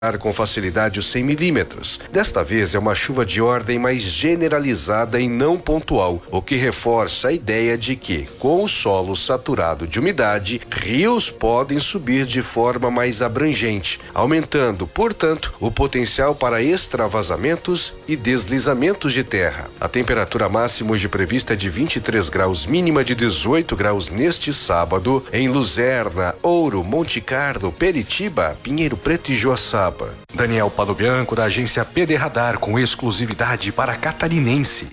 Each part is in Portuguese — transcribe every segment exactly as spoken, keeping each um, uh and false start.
com facilidade os cem milímetros. Desta vez é uma chuva de ordem mais generalizada e não pontual, o que reforça a ideia de que, com o solo saturado de umidade, rios podem subir de forma mais abrangente, aumentando, portanto, o potencial para extravasamentos e deslizamentos de terra. A temperatura máxima hoje prevista é de vinte e três graus, mínima de dezoito graus neste sábado, em Luzerna, Ouro, Monte Carlo, Peritiba, Pinheiro Preto e Joaçaba. Daniel Padobianco, da agência P D Radar, com exclusividade para catarinense.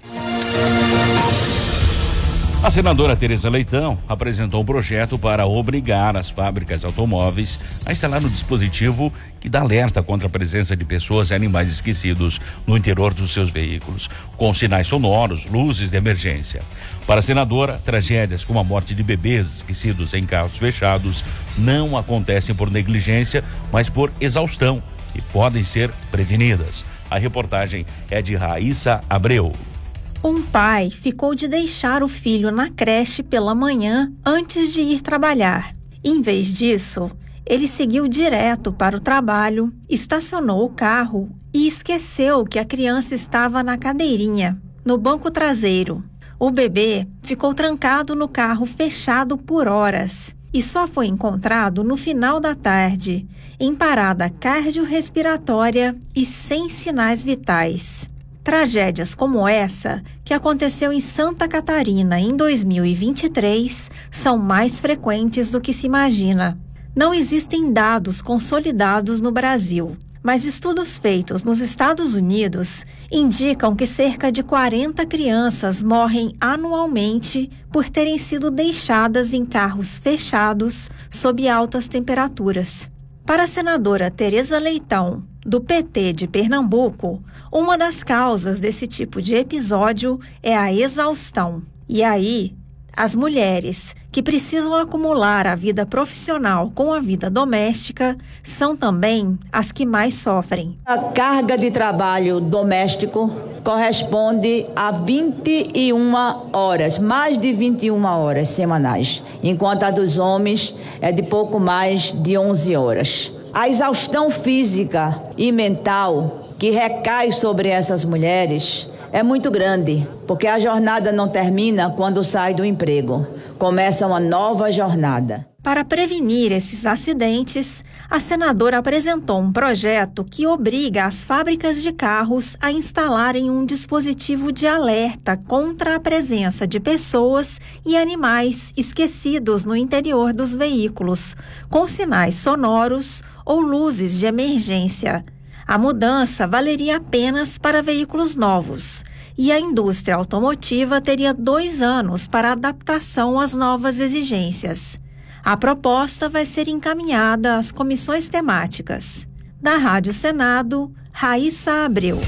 A senadora Tereza Leitão apresentou um projeto para obrigar as fábricas de automóveis a instalar um dispositivo que dá alerta contra a presença de pessoas e animais esquecidos no interior dos seus veículos, com sinais sonoros, luzes de emergência. Para a senadora, tragédias como a morte de bebês esquecidos em carros fechados não acontecem por negligência, mas por exaustão e podem ser prevenidas. A reportagem é de Raíssa Abreu. Um pai ficou de deixar o filho na creche pela manhã antes de ir trabalhar. Em vez disso, ele seguiu direto para o trabalho, estacionou o carro e esqueceu que a criança estava na cadeirinha, no banco traseiro. O bebê ficou trancado no carro fechado por horas e só foi encontrado no final da tarde, em parada cardiorrespiratória e sem sinais vitais. Tragédias como essa, que aconteceu em Santa Catarina em dois mil e vinte e três, são mais frequentes do que se imagina. Não existem dados consolidados no Brasil, mas estudos feitos nos Estados Unidos indicam que cerca de quarenta crianças morrem anualmente por terem sido deixadas em carros fechados sob altas temperaturas. Para a senadora Tereza Leitão, do P T de Pernambuco, uma das causas desse tipo de episódio é a exaustão. E aí, as mulheres que precisam acumular a vida profissional com a vida doméstica são também as que mais sofrem. A carga de trabalho doméstico corresponde a vinte e uma horas, mais de vinte e uma horas semanais, enquanto a dos homens é de pouco mais de onze horas. A exaustão física e mental que recai sobre essas mulheres é muito grande, porque a jornada não termina quando sai do emprego. Começa uma nova jornada. Para prevenir esses acidentes, a senadora apresentou um projeto que obriga as fábricas de carros a instalarem um dispositivo de alerta contra a presença de pessoas e animais esquecidos no interior dos veículos, com sinais sonoros ou luzes de emergência. A mudança valeria apenas para veículos novos e a indústria automotiva teria dois anos para adaptação às novas exigências. A proposta vai ser encaminhada às comissões temáticas. Da Rádio Senado, Raíssa Abreu.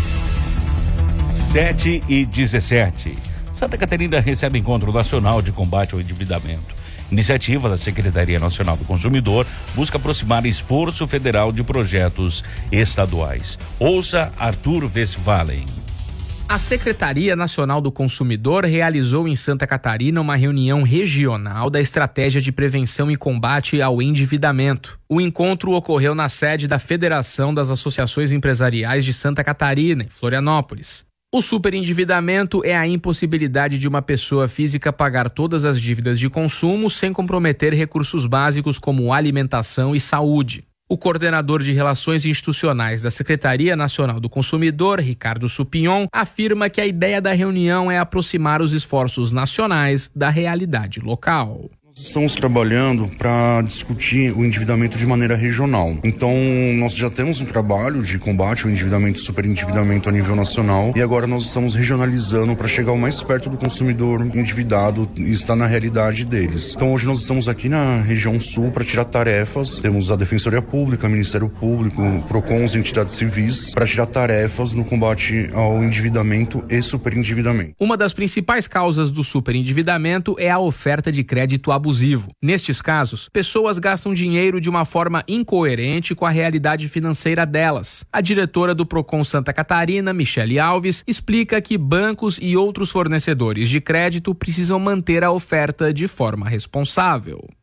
sete e dezessete. Santa Catarina recebe Encontro Nacional de Combate ao Endividamento. Iniciativa da Secretaria Nacional do Consumidor busca aproximar esforço federal de projetos estaduais. Ouça Arthur Westphalen. A Secretaria Nacional do Consumidor realizou em Santa Catarina uma reunião regional da Estratégia de Prevenção e Combate ao Endividamento. O encontro ocorreu na sede da Federação das Associações Empresariais de Santa Catarina, em Florianópolis. O superendividamento é a impossibilidade de uma pessoa física pagar todas as dívidas de consumo sem comprometer recursos básicos como alimentação e saúde. O coordenador de Relações Institucionais da Secretaria Nacional do Consumidor, Ricardo Supignon, afirma que a ideia da reunião é aproximar os esforços nacionais da realidade local. Nós estamos trabalhando para discutir o endividamento de maneira regional. Então, nós já temos um trabalho de combate ao endividamento e superendividamento a nível nacional e agora nós estamos regionalizando para chegar o mais perto do consumidor endividado e estar na realidade deles. Então, hoje nós estamos aqui na região sul para tirar tarefas. Temos a Defensoria Pública, Ministério Público, PROCONs, entidades civis, para tirar tarefas no combate ao endividamento e superendividamento. Uma das principais causas do superendividamento é a oferta de crédito abusivo. Nestes casos, pessoas gastam dinheiro de uma forma incoerente com a realidade financeira delas. A diretora do Procon Santa Catarina, Michele Alves, explica que bancos e outros fornecedores de crédito precisam manter a oferta de forma responsável.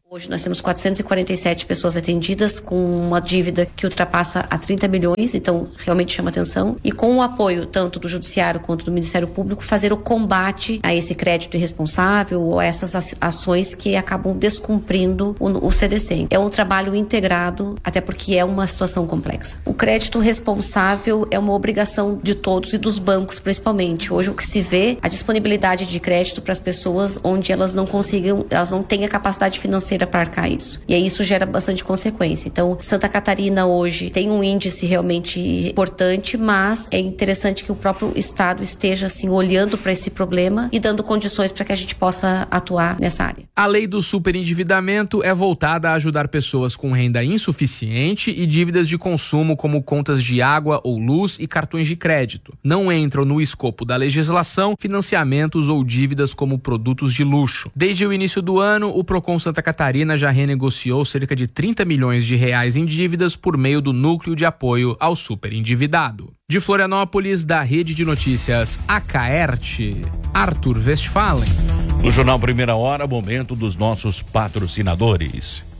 Hoje nós temos quatrocentas e quarenta e sete pessoas atendidas com uma dívida que ultrapassa a trinta milhões, então realmente chama atenção. E com o apoio tanto do Judiciário quanto do Ministério Público, fazer o combate a esse crédito irresponsável ou a essas ações que acabam descumprindo o, o C D C. É um trabalho integrado, até porque é uma situação complexa. O crédito responsável é uma obrigação de todos e dos bancos principalmente. Hoje o que se vê, a disponibilidade de crédito para as pessoas onde elas não consigam, elas não têm a capacidade financeira para arcar isso. E aí isso gera bastante consequência. Então, Santa Catarina hoje tem um índice realmente importante, mas é interessante que o próprio Estado esteja assim olhando para esse problema e dando condições para que a gente possa atuar nessa área. A lei do superendividamento é voltada a ajudar pessoas com renda insuficiente e dívidas de consumo como contas de água ou luz e cartões de crédito. Não entram no escopo da legislação financiamentos ou dívidas como produtos de luxo. Desde o início do ano, o Procon Santa Catarina já renegociou cerca de trinta milhões de reais em dívidas por meio do Núcleo de Apoio ao Superendividado. De Florianópolis, da Rede de Notícias Acaerte, Arthur Westphalen. No Jornal Primeira Hora, momento dos nossos patrocinadores.